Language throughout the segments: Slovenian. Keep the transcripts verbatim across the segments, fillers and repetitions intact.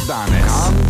danes?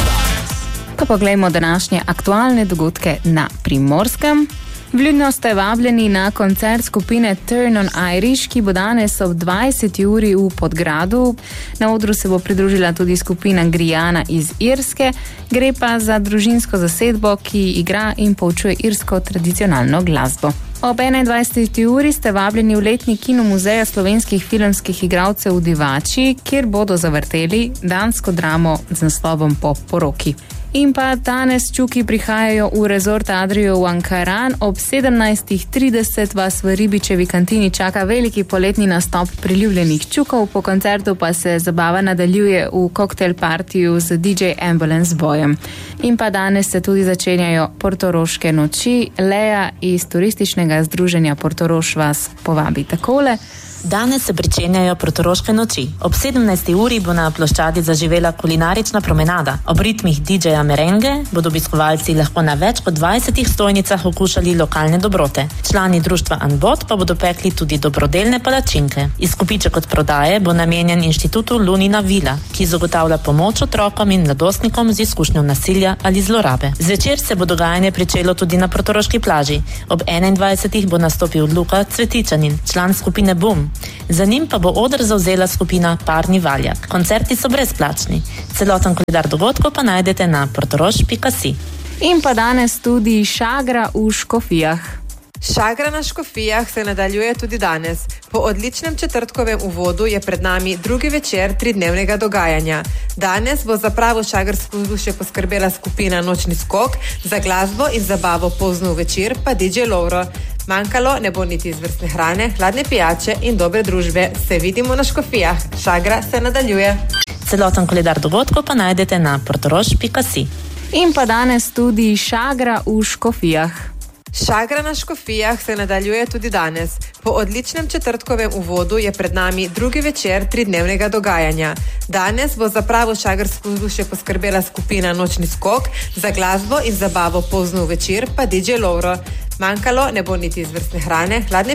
Pa poglejmo današnje aktualne dogodke na Primorskem. Vljudno ste vabljeni na koncert skupine Turn on Irish, ki bo danes ob dvajseti uri v Podgradu. Na odru se bo pridružila tudi skupina Grijana iz Irske. Gre pa za družinsko zasedbo, ki igra in poučuje irsko tradicionalno glasbo. Ob enaindvajseti uri ste vabljeni v letni kino muzeja slovenskih filmskih igralcev v Divači, kjer bodo zavrteli dansko dramo z naslovom Po poroki. In pa danes čuki prihajajo v rezort Adrio v Ankaran. Ob sedemnajstih trideset vas v Ribičevi kantini čaka veliki poletni nastop priljubljenih čukov, po koncertu pa se zabava nadaljuje v koktel partiju z D J Ambulance bojem. In pa danes se tudi začenjajo Portoroške noči. Leja iz turističnega združenja Portoroš vas povabi takole. Danes se pričenjajo Portoroške noči. Ob sedemnajsti uri bo na ploščadi zaživela kulinarična promenada. Ob ritmih D J-ja Merenge bodo obiskovalci lahko na več kot dvajsetih stojnicah okušali lokalne dobrote. Člani društva Anbot pa bodo pekli tudi dobrodelne palačinke. Izkupiček od prodaje bo namenjen inštitutu Lunina Vila, ki zagotavlja pomoč otrokom in mladostnikom z izkušnjo nasilja ali zlorabe. Zvečer se bo dogajanje pričelo tudi na Portoroški plaži. Ob enaindvajsetih bo nastopil Luka Cvetičanin, član skupine Boom. Za njim pa bo oder zavzela skupina Parni Valjak. Koncerti so brezplačni. Celoten koledar dogodkov pa najdete na portoroš pika si. In pa danes tudi šagra v Škofijah. Šagra na Škofijah se nadaljuje tudi danes. Po odličnem četrtkovem uvodu je pred nami drugi večer tridnevnega dogajanja. Danes bo za pravo šagrsko vzdušje poskrbela skupina Nočni skok, za glasbo in zabavo pozno večer pa D J Lovro. Manjkalo ne bo niti izvrstne hrane, hladne pijače in dobre družbe. Se vidimo na Škofijah. Šagra se nadaljuje. Celoten koledar dogodkov pa najdete na portoroš pika si. In pa danes tudi šagra v Škofijah. Šagra na Škofijah se nadaljuje tudi danes. Po odličnem četrtkovem uvodu je pred nami drugi večer tridnevnega dogajanja. Danes bo za pravo šagrsko vzdušje poskrbela skupina Nočni skok, za glasbo in zabavo pozno večer pa D J Lovro. Manjkalo ne bo niti izvrstne hrane, hladne